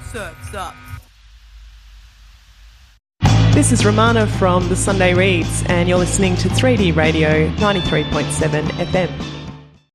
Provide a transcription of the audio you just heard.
Surf's Up. This is Romana from the Sunday Reads, and you're listening to 3D Radio 93.7 FM.